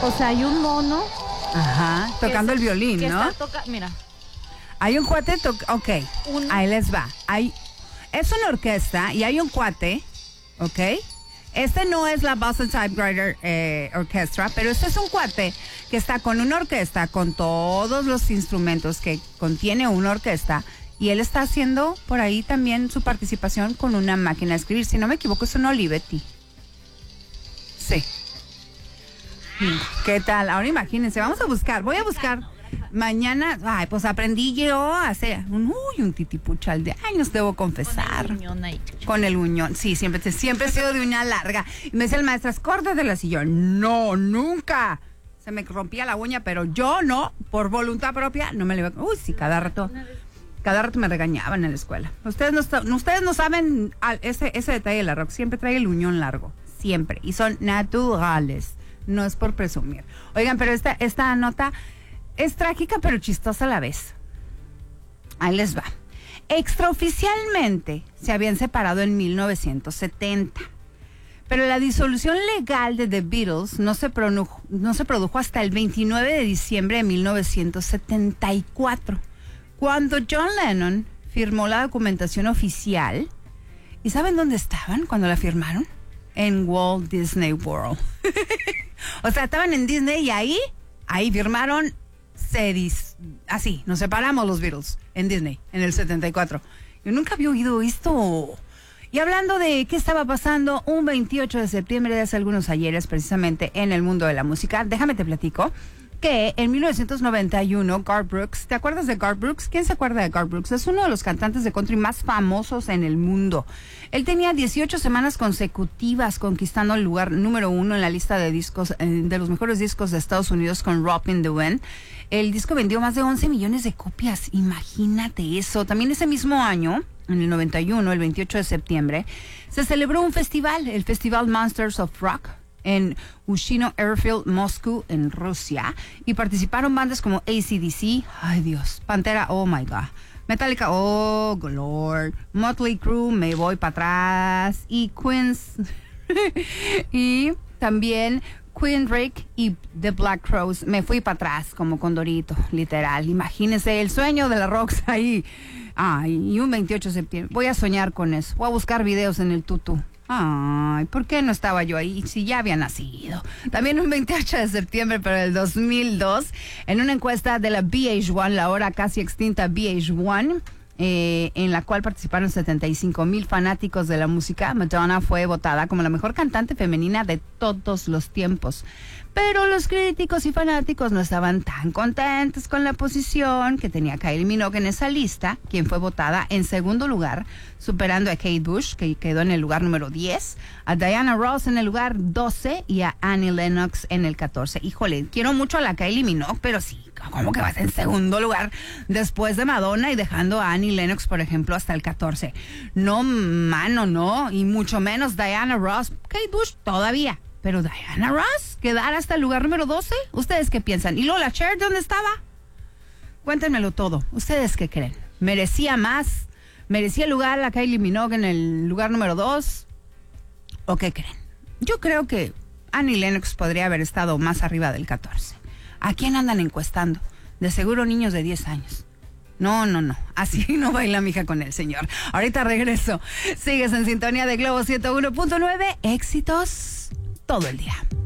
O sea, hay un mono. Ajá, tocando el violín, ¿no? Mira. Hay un cuate, ok, ahí les va. Es una orquesta y hay un cuate, ok. Este no es la Boston Typewriter Orchestra, pero este es un cuate que está con una orquesta, con todos los instrumentos que contiene una orquesta, y él está haciendo por ahí también su participación con una máquina de escribir. Si no me equivoco, es un Olivetti. Sí. ¿Qué tal? Ahora imagínense, voy a buscar. Mañana, pues aprendí yo a hacer un titipuchal de años, debo confesar. Con el uñón, sí, siempre he sido de uña larga. Y me decía el maestro, córtatela. Y yo, no, nunca. Se me rompía la uña, pero yo no, por voluntad propia, no me le iba. Uy, sí, cada rato me regañaban en la escuela. Ustedes no saben ese detalle de la Rox, siempre trae el uñón largo, siempre. Y son naturales, no es por presumir. Oigan, pero esta nota es trágica, pero chistosa a la vez. Ahí les va. Extraoficialmente se habían separado en 1970. Pero la disolución legal de The Beatles no se produjo hasta el 29 de diciembre de 1974, cuando John Lennon firmó la documentación oficial. ¿Y saben dónde estaban cuando la firmaron? En Walt Disney World. O sea, estaban en Disney y ahí firmaron. Así, nos separamos los Beatles en Disney, en el 74. Yo nunca había oído esto. Y hablando de qué estaba pasando un 28 de septiembre de hace algunos ayeres, precisamente en el mundo de la música, déjame te platico que en 1991 Garth Brooks, ¿te acuerdas de Garth Brooks? ¿Quién se acuerda de Garth Brooks? Es uno de los cantantes de country más famosos en el mundo. Él tenía 18 semanas consecutivas conquistando el lugar número 1 en la lista de discos, de los mejores discos de Estados Unidos con Rock in the Wind. El disco vendió más de 11 millones de copias, imagínate eso. También ese mismo año, en el 91, el 28 de septiembre, se celebró un festival, el Festival Monsters of Rock, en Ushino Airfield, Moscú, en Rusia, y participaron bandas como AC/DC, ay Dios, Pantera, oh my God, Metallica, oh Lord, Motley Crue, me voy para atrás, y Queens, y también Queen Drake y The Black Crowes, me fui para atrás como Condorito, literal. Imagínense el sueño de la Rox ahí. Ay, y un 28 de septiembre, voy a soñar con eso, voy a buscar videos en el tutú. Ay, ¿por qué no estaba yo ahí si ya había nacido? También un 28 de septiembre, pero del 2002, en una encuesta de la VH1, la ahora casi extinta VH1, en la cual participaron 75,000 fanáticos de la música, Madonna fue votada como la mejor cantante femenina de todos los tiempos. Pero los críticos y fanáticos no estaban tan contentos con la posición que tenía Kylie Minogue en esa lista, quien fue votada en segundo lugar, superando a Kate Bush, que quedó en el lugar número 10, a Diana Ross en el lugar 12 y a Annie Lennox en el 14. Híjole, quiero mucho a la Kylie Minogue, pero sí, ¿cómo que vas en segundo lugar después de Madonna y dejando a Annie Lennox, por ejemplo, hasta el 14? No, mano, no, y mucho menos Diana Ross. Kate Bush todavía. Pero Diana Ross, ¿quedar hasta el lugar número 12? ¿Ustedes qué piensan? ¿Y Lola Cher dónde estaba? Cuéntenmelo todo. ¿Ustedes qué creen? ¿Merecía más? ¿Merecía el lugar a Kylie Minogue en el lugar número 2? ¿O qué creen? Yo creo que Annie Lennox podría haber estado más arriba del 14. ¿A quién andan encuestando? De seguro niños de 10 años. No. Así no baila mija con el señor. Ahorita regreso. Sigues en sintonía de Globo 101.9. Éxitos todo el día.